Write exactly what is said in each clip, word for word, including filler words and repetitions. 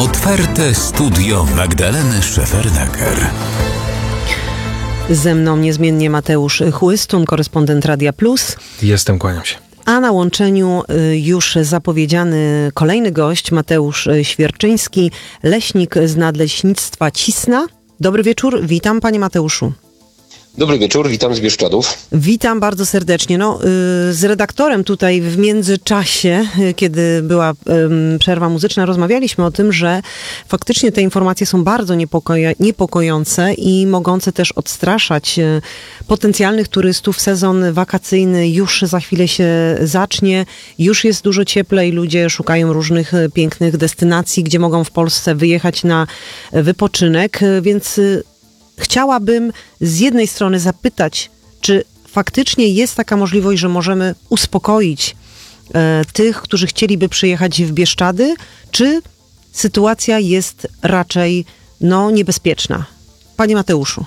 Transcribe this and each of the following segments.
Otwarte studio Magdaleny Szefernaker. Ze mną niezmiennie Mateusz Chłystun, korespondent Radia Plus. Jestem, kłaniam się. A na łączeniu już zapowiedziany kolejny gość, Mateusz Świerczyński, leśnik z Nadleśnictwa Cisna. Dobry wieczór, witam panie Mateuszu. Dobry wieczór, witam z Bieszczadów. Witam bardzo serdecznie. No, z redaktorem tutaj w międzyczasie, kiedy była przerwa muzyczna, rozmawialiśmy o tym, że faktycznie te informacje są bardzo niepokoja- niepokojące i mogące też odstraszać potencjalnych turystów. Sezon wakacyjny już za chwilę się zacznie, już jest dużo cieplej, ludzie szukają różnych pięknych destynacji, gdzie mogą w Polsce wyjechać na wypoczynek, więc chciałabym z jednej strony zapytać, czy faktycznie jest taka możliwość, że możemy uspokoić e, tych, którzy chcieliby przyjechać w Bieszczady, czy sytuacja jest raczej no, niebezpieczna? Panie Mateuszu.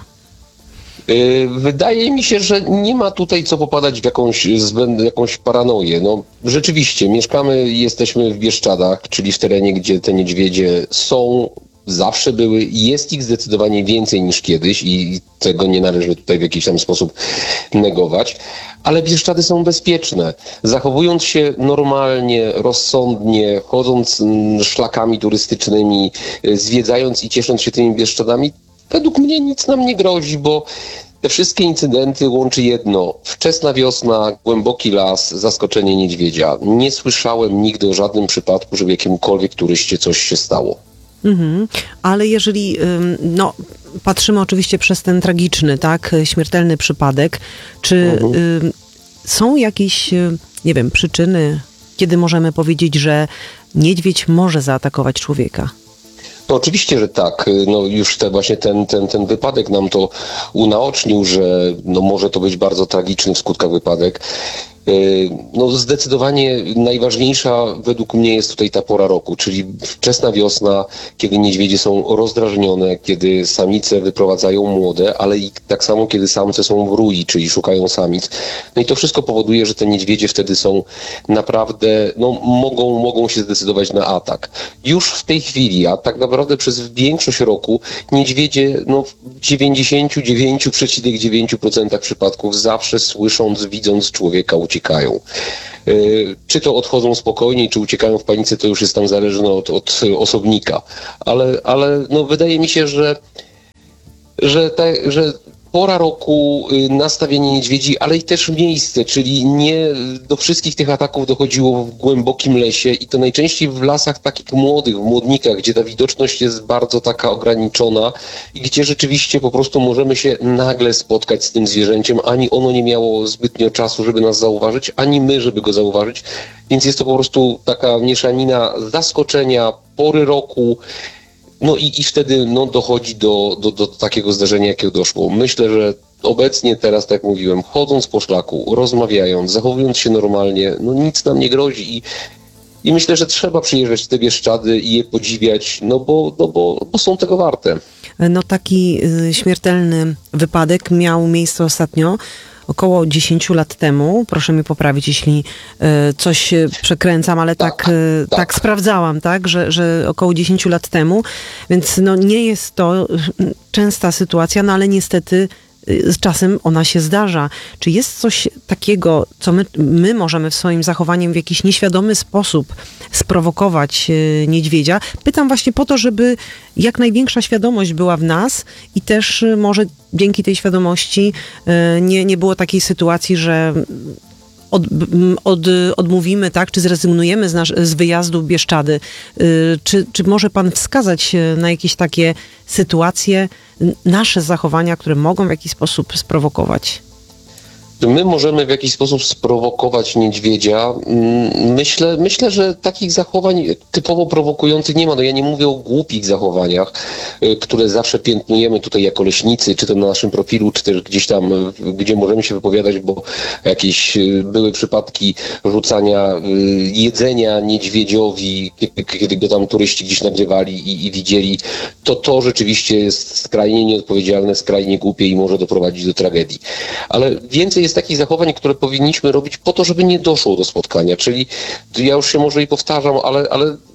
Wydaje mi się, że nie ma tutaj co popadać w jakąś, jakąś paranoję. No, rzeczywiście, mieszkamy i jesteśmy w Bieszczadach, czyli w terenie, gdzie te niedźwiedzie są, zawsze były i jest ich zdecydowanie więcej niż kiedyś i tego nie należy tutaj w jakiś tam sposób negować. Ale Bieszczady są bezpieczne. Zachowując się normalnie, rozsądnie, chodząc szlakami turystycznymi, zwiedzając i ciesząc się tymi Bieszczadami, według mnie nic nam nie grozi, bo te wszystkie incydenty łączy jedno. Wczesna wiosna, głęboki las, zaskoczenie niedźwiedzia. Nie słyszałem nigdy o żadnym przypadku, żeby jakiemukolwiek turyście coś się stało. Mhm. Ale jeżeli no, patrzymy oczywiście przez ten tragiczny, tak, śmiertelny przypadek, czy mhm. są jakieś, nie wiem, przyczyny, kiedy możemy powiedzieć, że niedźwiedź może zaatakować człowieka? No oczywiście, że tak. No już te, właśnie ten, ten, ten wypadek nam to unaocznił, że no może to być bardzo tragiczny w skutkach wypadek. No zdecydowanie najważniejsza według mnie jest tutaj ta pora roku, czyli wczesna wiosna, kiedy niedźwiedzie są rozdrażnione, kiedy samice wyprowadzają młode, ale i tak samo kiedy samce są w rui, czyli szukają samic. No i to wszystko powoduje, że te niedźwiedzie wtedy są naprawdę, no mogą, mogą się zdecydować na atak. Już w tej chwili, a tak naprawdę przez większość roku niedźwiedzie no, w dziewięćdziesiąt dziewięć przecinek dziewięć procent przypadków zawsze słysząc, widząc człowieka uciekają. Yy, czy to odchodzą spokojniej, czy uciekają w panice, to już jest tam zależne od, od osobnika. Ale, ale no wydaje mi się, że, że, te, że pora roku, nastawienie niedźwiedzi, ale i też miejsce, czyli nie do wszystkich tych ataków dochodziło w głębokim lesie i to najczęściej w lasach takich młodych, w młodnikach, gdzie ta widoczność jest bardzo taka ograniczona i gdzie rzeczywiście po prostu możemy się nagle spotkać z tym zwierzęciem, ani ono nie miało zbytnio czasu, żeby nas zauważyć, ani my, żeby go zauważyć, więc jest to po prostu taka mieszanina zaskoczenia, pory roku. No i, i wtedy no, dochodzi do, do, do takiego zdarzenia, jakiego doszło. Myślę, że obecnie teraz, tak jak mówiłem, chodząc po szlaku, rozmawiając, zachowując się normalnie, no nic nam nie grozi i, i myślę, że trzeba przyjeżdżać w te Bieszczady i je podziwiać, no bo, no bo, bo są tego warte. No taki y, śmiertelny wypadek miał miejsce ostatnio, około dziesięć lat temu, proszę mnie poprawić, jeśli y, coś przekręcam, ale tak, tak, y, tak. tak sprawdzałam, tak, że, że około dziesięć lat temu, więc no nie jest to częsta sytuacja, no ale niestety y, z czasem ona się zdarza. Czy jest coś takiego, co my, my możemy w swoim zachowaniem w jakiś nieświadomy sposób sprowokować y, niedźwiedzia? Pytam właśnie po to, żeby jak największa świadomość była w nas i też y, może dzięki tej świadomości y, nie, nie było takiej sytuacji, że od, od, odmówimy, tak, czy zrezygnujemy z, nasz, z wyjazdu w Bieszczady. Y, czy, czy może pan wskazać na jakieś takie sytuacje, nasze zachowania, które mogą w jakiś sposób sprowokować? My możemy w jakiś sposób sprowokować niedźwiedzia. Myślę, myślę, że takich zachowań typowo prowokujących nie ma. No ja nie mówię o głupich zachowaniach, które zawsze piętnujemy tutaj jako leśnicy, czy to na naszym profilu, czy też gdzieś tam, gdzie możemy się wypowiadać, bo jakieś były przypadki rzucania jedzenia niedźwiedziowi, kiedy go tam turyści gdzieś nagrywali i, i widzieli. To to rzeczywiście jest skrajnie nieodpowiedzialne, skrajnie głupie i może doprowadzić do tragedii. Ale więcej jest takich zachowań, które powinniśmy robić po to, żeby nie doszło do spotkania. Czyli ja już się może i powtarzam, ale, ale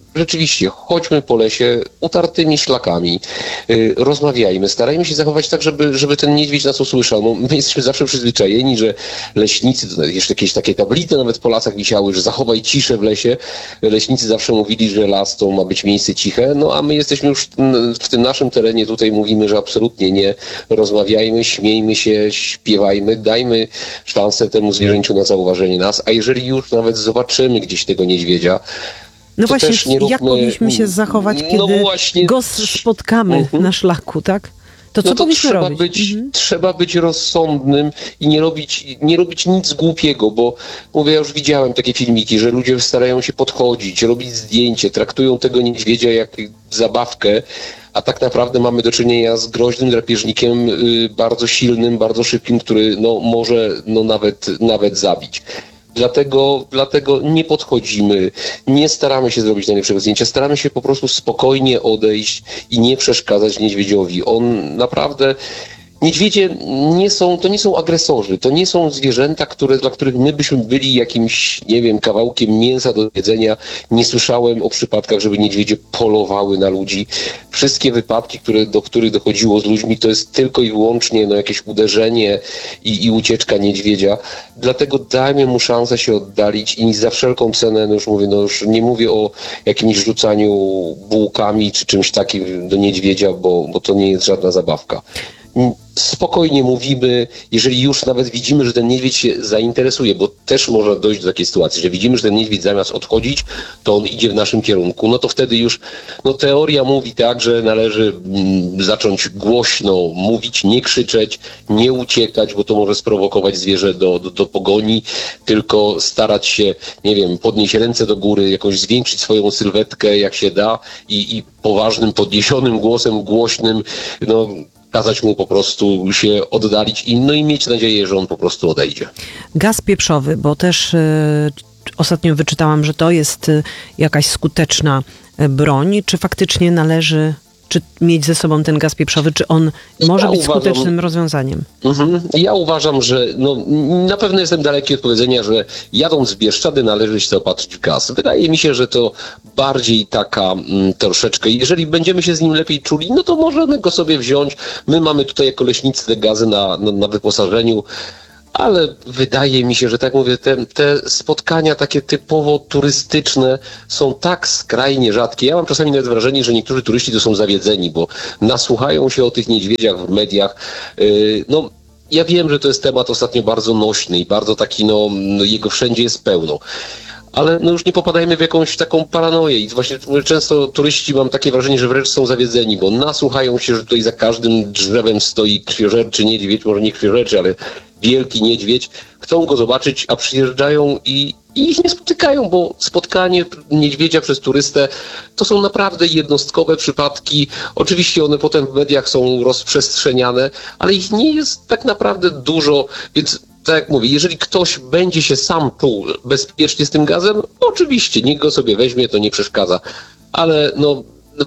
rzeczywiście, chodźmy po lesie utartymi szlakami, yy, rozmawiajmy, starajmy się zachować tak, żeby, żeby ten niedźwiedź nas usłyszał. No, my jesteśmy zawsze przyzwyczajeni, że leśnicy, to jeszcze jakieś takie tablice nawet po lasach wisiały, że zachowaj ciszę w lesie. Leśnicy zawsze mówili, że las to ma być miejsce ciche, no a my jesteśmy już w tym naszym terenie, tutaj mówimy, że absolutnie nie. Rozmawiajmy, śmiejmy się, śpiewajmy, dajmy szansę temu zwierzęciu na zauważenie nas, a jeżeli już nawet zobaczymy gdzieś tego niedźwiedzia, No to właśnie, też nie róbmy, jak powinniśmy się zachować, kiedy no właśnie, go spotkamy mhm. na szlaku, tak? To co no to powinniśmy trzeba robić? być, Mhm. trzeba być rozsądnym i nie robić, nie robić nic głupiego, bo mówię, ja już widziałem takie filmiki, że ludzie starają się podchodzić, robić zdjęcie, traktują tego niedźwiedzia jak zabawkę, a tak naprawdę mamy do czynienia z groźnym drapieżnikiem, y, bardzo silnym, bardzo szybkim, który no, może no, nawet, nawet zabić. Dlatego, dlatego nie podchodzimy, nie staramy się zrobić najlepszego zdjęcia, staramy się po prostu spokojnie odejść i nie przeszkadzać niedźwiedziowi. On naprawdę... Niedźwiedzie nie są, to nie są agresorzy, to nie są zwierzęta, które, dla których my byśmy byli jakimś, nie wiem, kawałkiem mięsa do jedzenia. Nie słyszałem o przypadkach, żeby niedźwiedzie polowały na ludzi. Wszystkie wypadki, które, do których dochodziło z ludźmi, to jest tylko i wyłącznie no, jakieś uderzenie i, i ucieczka niedźwiedzia. Dlatego dajmy mu szansę się oddalić i za wszelką cenę, no już mówię, no już nie mówię o jakimś rzucaniu bułkami czy czymś takim do niedźwiedzia, bo, bo to nie jest żadna zabawka. Spokojnie mówimy, jeżeli już nawet widzimy, że ten niedźwiedź się zainteresuje, bo też może dojść do takiej sytuacji, że widzimy, że ten niedźwiedź zamiast odchodzić, to on idzie w naszym kierunku, no to wtedy już, no teoria mówi tak, że należy mm, zacząć głośno mówić, nie krzyczeć, nie uciekać, bo to może sprowokować zwierzę do, do, do pogoni, tylko starać się, nie wiem, podnieść ręce do góry, jakoś zwiększyć swoją sylwetkę jak się da i, i poważnym, podniesionym głosem, głośnym, no kazać mu po prostu się oddalić i, no i mieć nadzieję, że on po prostu odejdzie. Gaz pieprzowy, bo też y, ostatnio wyczytałam, że to jest y, jakaś skuteczna y, broń. Czy faktycznie należy czy mieć ze sobą ten gaz pieprzowy, czy on może Ja być uważam, skutecznym rozwiązaniem? Mhm. Ja uważam, że no, na pewno jestem daleki od powiedzenia, że jadąc w Bieszczady należy się zaopatrzyć w gaz. Wydaje mi się, że to bardziej taka mm, troszeczkę, jeżeli będziemy się z nim lepiej czuli, no to możemy go sobie wziąć. My mamy tutaj jako leśnicy te gazy na, na, na wyposażeniu. Ale wydaje mi się, że tak mówię, te, te spotkania takie typowo turystyczne są tak skrajnie rzadkie. Ja mam czasami nawet wrażenie, że niektórzy turyści to są zawiedzeni, bo nasłuchają się o tych niedźwiedziach w mediach. Yy, no, ja wiem, że to jest temat ostatnio bardzo nośny i bardzo taki, no, jego wszędzie jest pełno. Ale no już nie popadajmy w jakąś taką paranoję i właśnie często turyści, mam takie wrażenie, że wręcz są zawiedzeni, bo nasłuchają się, że tutaj za każdym drzewem stoi krwiożerczy niedźwiedź, może nie krwiożerczy, ale wielki niedźwiedź. Chcą go zobaczyć, a przyjeżdżają i, i ich nie spotykają, bo spotkanie niedźwiedzia przez turystę to są naprawdę jednostkowe przypadki. Oczywiście one potem w mediach są rozprzestrzeniane, ale ich nie jest tak naprawdę dużo, więc tak jak mówię, jeżeli ktoś będzie się sam czuł bezpiecznie z tym gazem, oczywiście, niech go sobie weźmie, to nie przeszkadza. Ale no,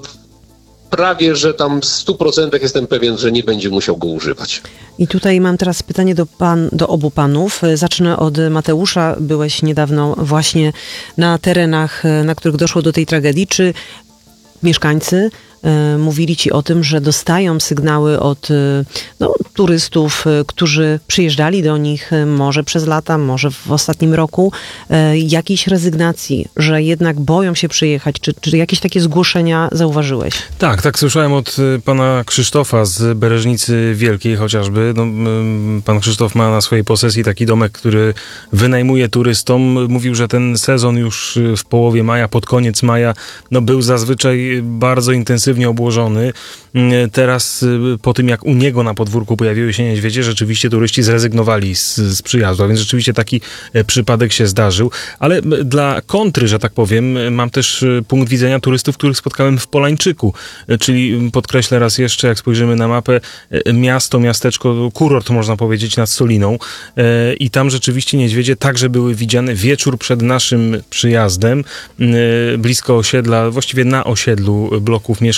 prawie, że tam w stu procentach jestem pewien, że nie będzie musiał go używać. I tutaj mam teraz pytanie do, pan, do obu panów. Zacznę od Mateusza. Byłeś niedawno właśnie na terenach, na których doszło do tej tragedii. Czy mieszkańcy y, mówili ci o tym, że dostają sygnały od y, no, turystów, y, którzy przyjeżdżali do nich y, może przez lata, może w ostatnim roku, y, jakiejś rezygnacji, że jednak boją się przyjechać? Czy, czy jakieś takie zgłoszenia zauważyłeś? Tak, tak słyszałem od y, pana Krzysztofa z Bereżnicy Wielkiej chociażby. No, y, pan Krzysztof ma na swojej posesji taki domek, który wynajmuje turystom. Mówił, że ten sezon już w połowie maja, pod koniec maja, no, był zazwyczaj bardzo intensywnie obłożony. Teraz po tym, jak u niego na podwórku pojawiły się niedźwiedzie, rzeczywiście turyści zrezygnowali z, z przyjazdu, a więc rzeczywiście taki przypadek się zdarzył. Ale dla kontry, że tak powiem, mam też punkt widzenia turystów, których spotkałem w Polańczyku, czyli podkreślę raz jeszcze, jak spojrzymy na mapę, miasto, miasteczko, kurort można powiedzieć nad Soliną i tam rzeczywiście niedźwiedzie także były widziane wieczór przed naszym przyjazdem, blisko osiedla, właściwie na osiedlu bloków mieszkalnych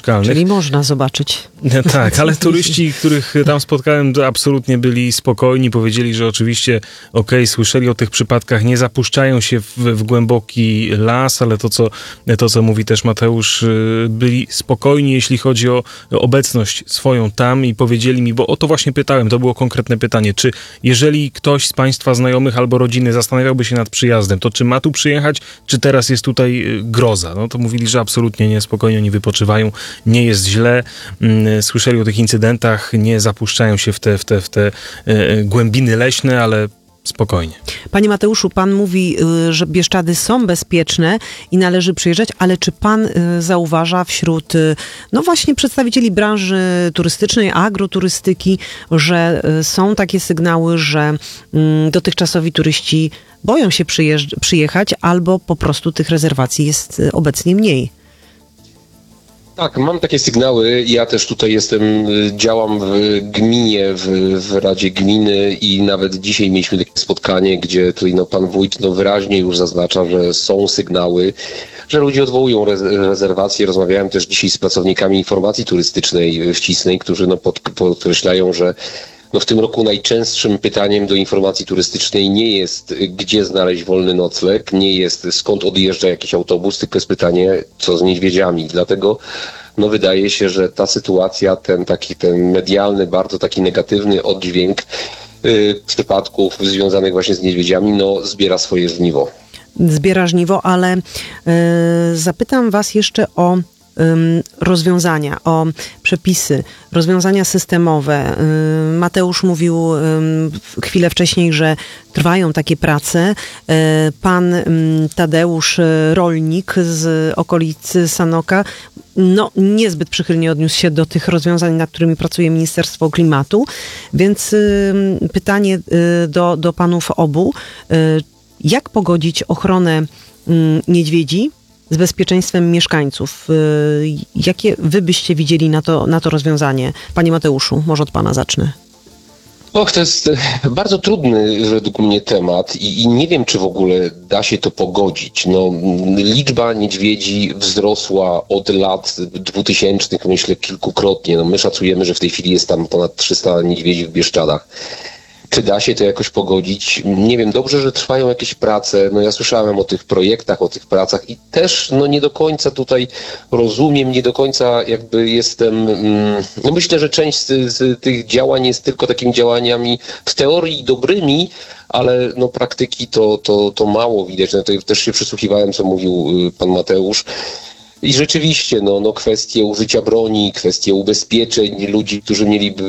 mieszkalnych. Czyli można zobaczyć. Tak, ale turyści, których tam spotkałem, absolutnie byli spokojni. Powiedzieli, że oczywiście okej, okay, słyszeli o tych przypadkach, nie zapuszczają się w, w głęboki las, ale to co, to, co mówi też Mateusz, byli spokojni, jeśli chodzi o obecność swoją tam i powiedzieli mi, bo o to właśnie pytałem, to było konkretne pytanie, czy jeżeli ktoś z państwa znajomych albo rodziny zastanawiałby się nad przyjazdem, to czy ma tu przyjechać, czy teraz jest tutaj groza? No to mówili, że absolutnie nie, spokojnie oni wypoczywają, nie jest źle, słyszeli o tych incydentach, nie zapuszczają się w te, w te, w te e, głębiny leśne, ale spokojnie. Panie Mateuszu, pan mówi, że Bieszczady są bezpieczne i należy przyjeżdżać, ale czy pan zauważa wśród, no właśnie, przedstawicieli branży turystycznej, agroturystyki, że są takie sygnały, że dotychczasowi turyści boją się przyjeżdż- przyjechać albo po prostu tych rezerwacji jest obecnie mniej? Tak, mam takie sygnały. Ja też tutaj jestem, działam w gminie, w, w Radzie Gminy i nawet dzisiaj mieliśmy takie spotkanie, gdzie tutaj no, pan wójt no, wyraźnie już zaznacza, że są sygnały, że ludzie odwołują rez- rezerwacje. Rozmawiałem też dzisiaj z pracownikami informacji turystycznej w Cisnej, którzy no, pod, podkreślają, że no w tym roku najczęstszym pytaniem do informacji turystycznej nie jest, gdzie znaleźć wolny nocleg, nie jest, skąd odjeżdża jakiś autobus, tylko jest pytanie, co z niedźwiedziami. Dlatego no wydaje się, że ta sytuacja, ten taki ten medialny, bardzo taki negatywny oddźwięk yy, przypadków związanych właśnie z niedźwiedziami, no zbiera swoje żniwo. Zbiera żniwo, ale yy, zapytam was jeszcze o rozwiązania, o przepisy, rozwiązania systemowe. Mateusz mówił chwilę wcześniej, że trwają takie prace. Pan Tadeusz, rolnik z okolicy Sanoka, no niezbyt przychylnie odniósł się do tych rozwiązań, nad którymi pracuje Ministerstwo Klimatu. Więc pytanie do, do panów obu. Jak pogodzić ochronę niedźwiedzi z bezpieczeństwem mieszkańców? Jakie wy byście widzieli na to, na to rozwiązanie? Panie Mateuszu, może od pana zacznę. Och, to jest bardzo trudny według mnie temat i, i nie wiem, czy w ogóle da się to pogodzić. No, liczba niedźwiedzi wzrosła od lat dwutysięcznych, myślę, kilkukrotnie. No, my szacujemy, że w tej chwili jest tam ponad trzysta niedźwiedzi w Bieszczadach. Czy da się to jakoś pogodzić? Nie wiem, dobrze, że trwają jakieś prace. No ja słyszałem o tych projektach, o tych pracach i też no nie do końca tutaj rozumiem, nie do końca jakby jestem... No myślę, że część z, z tych działań jest tylko takimi działaniami w teorii dobrymi, ale no praktyki to, to, to mało widać. No tutaj też się przysłuchiwałem, co mówił pan Mateusz. I rzeczywiście, no, no kwestie użycia broni, kwestie ubezpieczeń ludzi, którzy mieliby